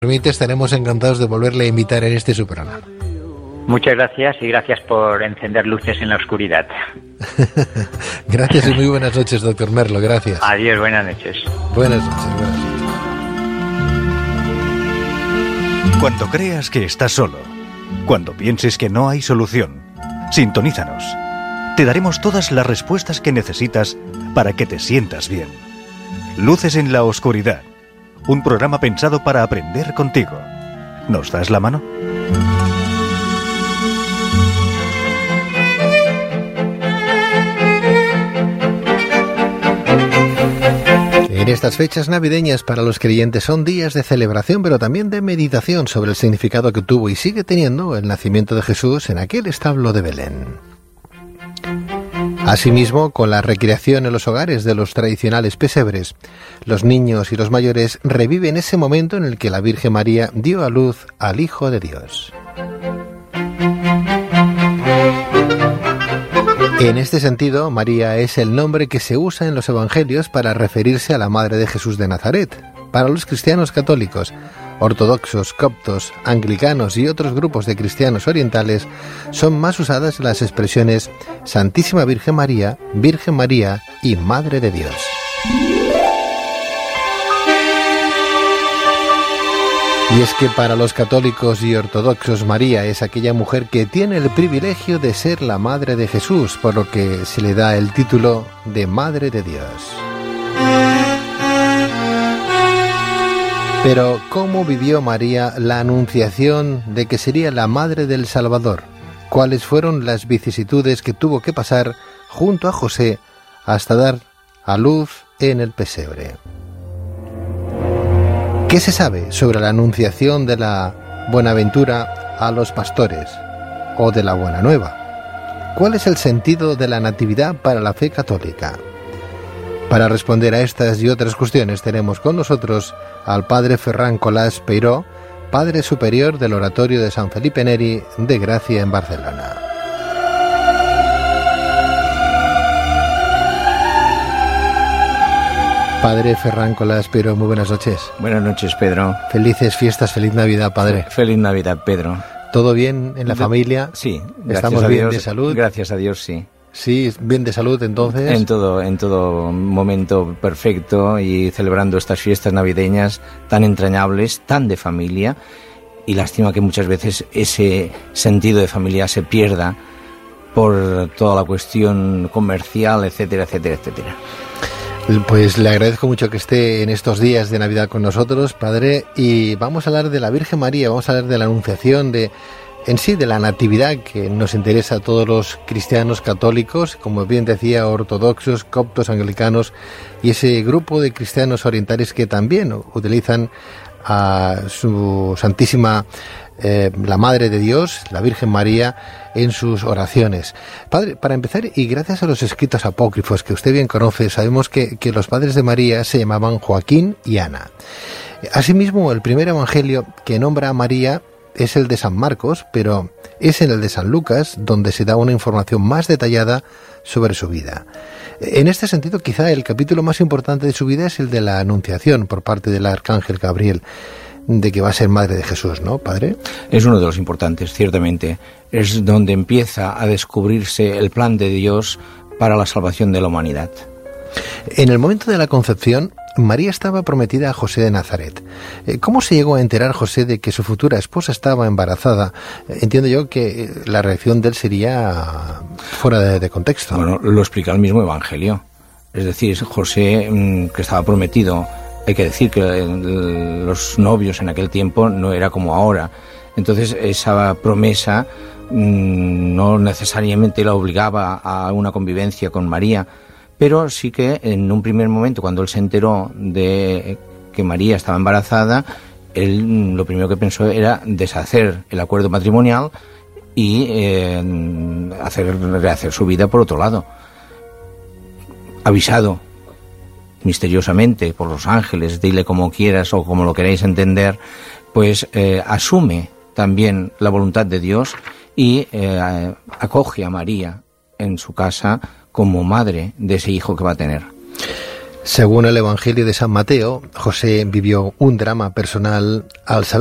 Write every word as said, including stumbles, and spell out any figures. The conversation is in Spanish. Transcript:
permite, estaremos encantados de volverle a invitar en este su programa. Muchas gracias y gracias por encender luces en la oscuridad. Gracias y muy buenas noches, doctor Merlo, gracias. Adiós, buenas noches. Buenas noches, buenas noches. Cuando creas que estás solo, cuando pienses que no hay solución, sintonízanos. Te daremos todas las respuestas que necesitas para que te sientas bien. Luces en la oscuridad, un programa pensado para aprender contigo. ¿Nos das la mano? En estas fechas navideñas para los creyentes son días de celebración, pero también de meditación sobre el significado que tuvo y sigue teniendo el nacimiento de Jesús en aquel establo de Belén. Asimismo, con la recreación en los hogares de los tradicionales pesebres, los niños y los mayores reviven ese momento en el que la Virgen María dio a luz al Hijo de Dios. En este sentido, María es el nombre que se usa en los evangelios para referirse a la Madre de Jesús de Nazaret. Para los cristianos católicos, ortodoxos, coptos, anglicanos y otros grupos de cristianos orientales, son más usadas las expresiones Santísima Virgen María, Virgen María y Madre de Dios. Y es que para los católicos y ortodoxos María es aquella mujer que tiene el privilegio de ser la Madre de Jesús, por lo que se le da el título de Madre de Dios. Pero, ¿cómo vivió María la anunciación de que sería la Madre del Salvador? ¿Cuáles fueron las vicisitudes que tuvo que pasar junto a José hasta dar a luz en el pesebre? ¿Qué se sabe sobre la anunciación de la Buenaventura a los pastores o de la Buena Nueva? ¿Cuál es el sentido de la Natividad para la fe católica? Para responder a estas y otras cuestiones tenemos con nosotros al padre Ferran Colás Peiró, padre superior del Oratorio de San Felipe Neri de Gracia en Barcelona. Padre Ferran Colás Peiró, muy buenas noches. Buenas noches, Pedro. Felices fiestas, feliz Navidad, padre. Feliz Navidad, Pedro. ¿Todo bien en la de, familia? Sí. ¿Estamos bien de salud? Gracias a Dios, sí. Sí, bien de salud entonces. En todo, en todo momento perfecto y celebrando estas fiestas navideñas tan entrañables, tan de familia, y lástima que muchas veces ese sentido de familia se pierda por toda la cuestión comercial, etcétera, etcétera, etcétera. Pues le agradezco mucho que esté en estos días de Navidad con nosotros, padre, y vamos a hablar de la Virgen María, vamos a hablar de la Anunciación, de en sí de la Natividad, que nos interesa a todos los cristianos católicos, como bien decía, ortodoxos, coptos, anglicanos, y ese grupo de cristianos orientales que también utilizan a su Santísima, eh, la Madre de Dios, la Virgen María, en sus oraciones. Padre, para empezar, y gracias a los escritos apócrifos que usted bien conoce, sabemos que, que los padres de María se llamaban Joaquín y Ana. Asimismo, el primer evangelio que nombra a María es el de San Marcos, pero es en el de San Lucas donde se da una información más detallada sobre su vida. En este sentido, quizá el capítulo más importante de su vida es el de la Anunciación por parte del arcángel Gabriel, de que va a ser madre de Jesús, ¿no, padre? Es uno de los importantes, ciertamente. Es donde empieza a descubrirse el plan de Dios para la salvación de la humanidad. En el momento de la concepción, María estaba prometida a José de Nazaret. ¿Cómo se llegó a enterar José de que su futura esposa estaba embarazada? Entiendo yo que la reacción de él sería fuera de, de contexto. Bueno, lo explica el mismo Evangelio. Es decir, José, que estaba prometido, hay que decir que los novios en aquel tiempo no era como ahora. Entonces esa promesa no necesariamente la obligaba a una convivencia con María, pero sí que en un primer momento, cuando él se enteró de que María estaba embarazada, él lo primero que pensó era deshacer el acuerdo matrimonial y eh, hacer, rehacer su vida por otro lado. Avisado misteriosamente por los ángeles, dile como quieras o como lo queráis entender, pues eh, asume también la voluntad de Dios y eh, acoge a María en su casa como madre de ese hijo que va a tener. Según el Evangelio de San Mateo, José vivió un drama personal al saber